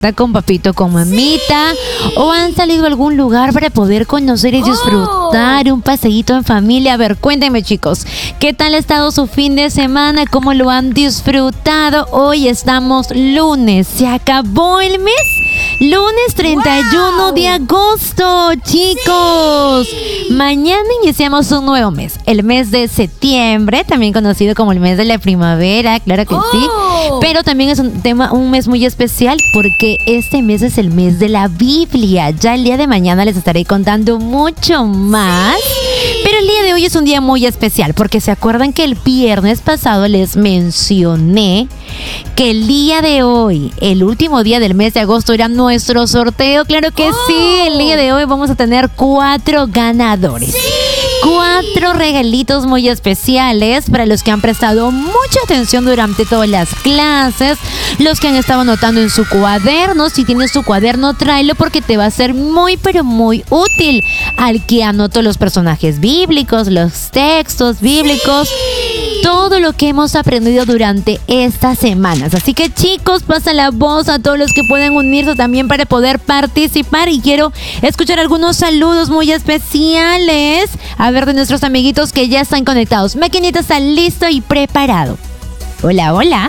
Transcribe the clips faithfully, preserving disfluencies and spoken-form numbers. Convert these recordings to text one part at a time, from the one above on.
con papito, con mamita, o han salido a algún lugar para poder conocer y disfrutar un paseíto en familia. A ver, cuéntenme, chicos, ¿qué tal ha estado su fin de semana? ¿Cómo lo han disfrutado? Hoy estamos lunes, se acabó el mes. Lunes treinta y uno wow. de agosto, chicos. Sí. Mañana iniciamos un nuevo mes, el mes de septiembre, también conocido como el mes de la primavera, claro que oh. sí. Pero también es un tema, un mes muy especial porque este mes es el mes de la Biblia. Ya el día de mañana les estaré contando mucho más. Sí. Pero el día de hoy es un día muy especial porque se acuerdan que el viernes pasado les mencioné que el día de hoy, el último día del mes de agosto, era nuestro sorteo. Claro que oh. sí, el día de hoy vamos a tener cuatro ganadores. Sí. Cuatro regalitos muy especiales para los que han prestado mucha atención durante todas las clases, los que han estado anotando en su cuaderno. Si tienes tu cuaderno, tráelo porque te va a ser muy pero muy útil. Al que anotó los personajes bíblicos, los textos bíblicos, sí. todo lo que hemos aprendido durante estas semanas. Así que, chicos, pasa la voz a todos los que pueden unirse también para poder participar. Y quiero escuchar algunos saludos muy especiales. A ver, de nuestros amiguitos que ya están conectados. Maquinita está listo y preparado. Hola, hola.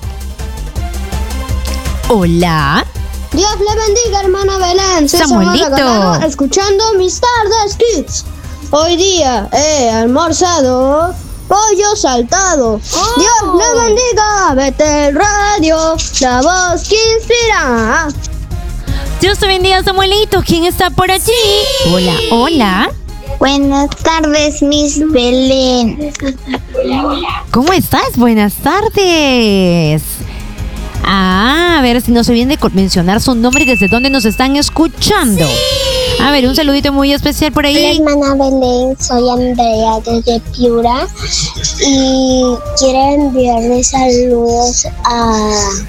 Hola. Dios le bendiga, hermana Belén. Soy Samuelito. Samuel, escuchando mis tardes kids. Hoy día he almorzado pollo saltado. Oh. Dios le bendiga. Vete el radio, la voz que inspira. Dios te bendiga, Samuelito. ¿Quién está por allí? Sí. Hola, hola. Buenas tardes, Miss Belén. ¿Cómo estás? Buenas tardes. Ah, a ver si no se olviden de mencionar su nombre y desde dónde nos están escuchando. Sí. A ver, un saludito muy especial por ahí. Hola, hermana Belén, soy Andrea desde Piura y quiero enviarle saludos a,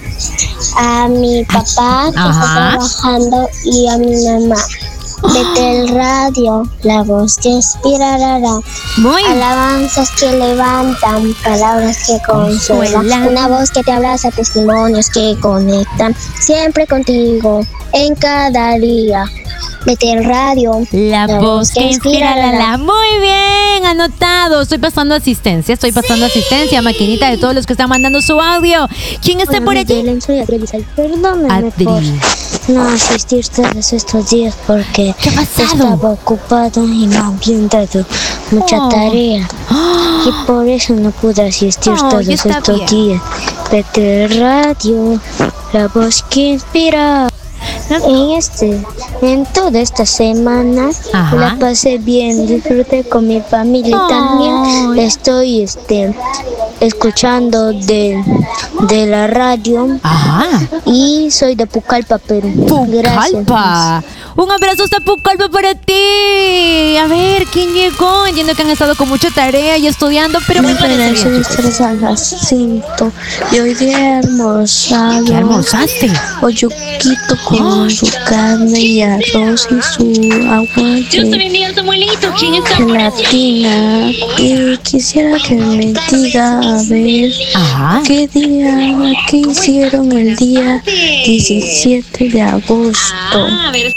a mi papá que Ajá. está trabajando y a mi mamá. Vete el radio, la voz que inspirará. Muy alabanzas que levantan, palabras que consuelan, una voz que te abraza, testimonios que conectan, siempre contigo, en cada día. Vete el radio, la, la voz que inspirará. Muy bien, anotado. Estoy pasando asistencia, estoy pasando sí. asistencia, maquinita de todos los que están mandando su audio. ¿Quién está Hola, por allí? Belén, soy Adriel. Perdóname por no asistir todos estos días porque estaba ocupado y me habían dado mucha oh. tarea oh. y por eso no pude asistir oh, todos estos bien. días. Vete el radio, la voz que inspira. En este, en toda esta semana Ajá. la pasé bien, disfruté con mi familia oh. y también estoy este escuchando de, de la radio Ajá. y soy de Pucallpa, Perú. Pucallpa. Un abrazo hasta Pucallpa para ti. A ver, ¿quién llegó? Entiendo que han estado con mucha tarea y estudiando, pero me parece bien. Soy a las cinco y hoy día he almorzado. ¿Qué almorzaste? Polluquito con oh. su carne y arroz y su agua de gelatina. Y quisiera que me diga, a ver, Ajá. qué día, qué hicieron el día diecisiete de agosto.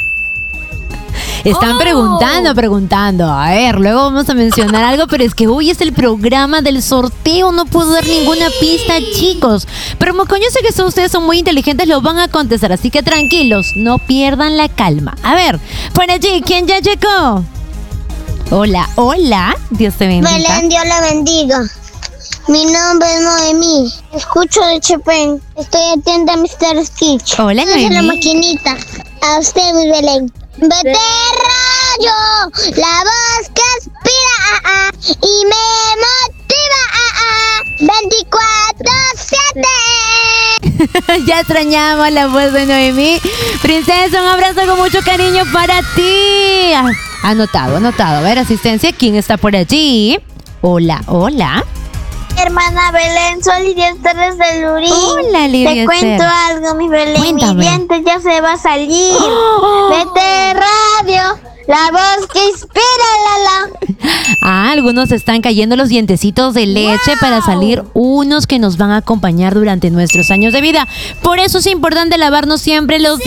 Están oh. preguntando, preguntando. A ver, luego vamos a mencionar algo, pero es que hoy es el programa del sorteo. No puedo dar ninguna pista, chicos. Pero como yo sé que son, ustedes son muy inteligentes, lo van a contestar. Así que tranquilos, no pierdan la calma. A ver, por allí, ¿quién ya llegó? Hola, hola. Dios te bendiga. Belén, Dios la bendiga. Mi nombre es Noemí. Escucho de Chepén. Estoy atenta a mister Stitch. Hola, Noemí. la maquinita. A usted, mi Belén. Vete radio, la voz que inspira ah, ah, y me motiva ah, ah, veinticuatro siete. Ya extrañamos la voz de Noemí. Princesa, un abrazo con mucho cariño para ti. Anotado, anotado. A ver, asistencia, ¿quién está por allí? Hola, hola. Hermana Belén, soy Lidia Torres de Lurín. Hola, Lidia. Te cuento algo, mi Belén. Cuéntame. Mi diente ya se va a salir. Oh. Vete radio. radio, la voz que inspira, Lala. Ah, algunos están cayendo los dientecitos de leche wow. para salir unos que nos van a acompañar durante nuestros años de vida. Por eso es importante lavarnos siempre los